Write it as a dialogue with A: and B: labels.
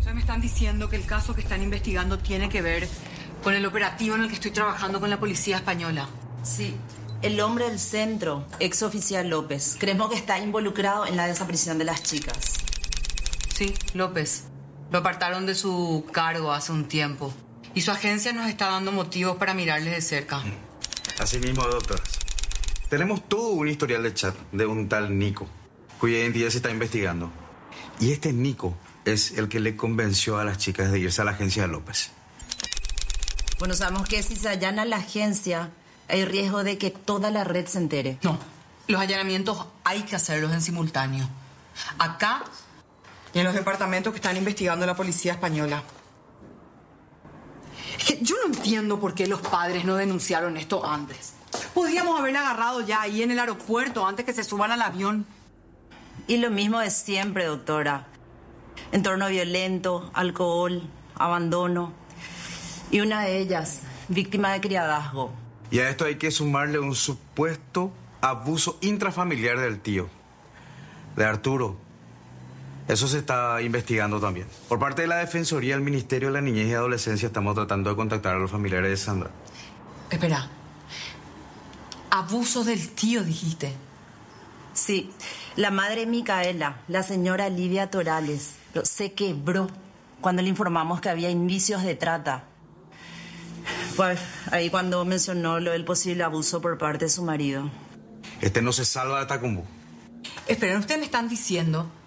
A: Ustedes me están diciendo que el caso que están investigando tiene que ver con el operativo en el que estoy trabajando con la policía española.
B: Sí, el hombre del centro, ex oficial López, creemos que está involucrado en la desaparición de las chicas.
A: Sí, López. Lo apartaron de su cargo hace un tiempo. Y su agencia nos está dando motivos para mirarles de cerca.
C: Así mismo, doctoras. Tenemos todo un historial de chat de un tal Nico, cuya identidad se está investigando. Y este Nico es el que le convenció a las chicas de irse a la agencia de López.
B: Bueno, sabemos que si se allana la agencia, hay riesgo de que toda la red se entere.
A: No, los allanamientos hay que hacerlos en simultáneo. Acá y en los departamentos que están investigando la policía española. Es que yo no entiendo por qué los padres no denunciaron esto antes. Podríamos haberla agarrado ya ahí en el aeropuerto antes que se suban al avión.
B: Y lo mismo de siempre, doctora. Entorno violento, alcohol, abandono. Y una de ellas, víctima de criadazgo.
C: Y a esto hay que sumarle un supuesto abuso intrafamiliar del tío, de Arturo. Eso se está investigando también. Por parte de la Defensoría del Ministerio de la Niñez y Adolescencia estamos tratando de contactar a los familiares de Sandra.
A: Espera. Abuso del tío, dijiste.
B: Sí, la madre Micaela, la señora Lidia Torales, se quebró cuando le informamos que había indicios de trata. Pues ahí cuando mencionó lo del posible abuso por parte de su marido.
C: Este no se salva de Tacumbo.
A: Esperen, ustedes me están diciendo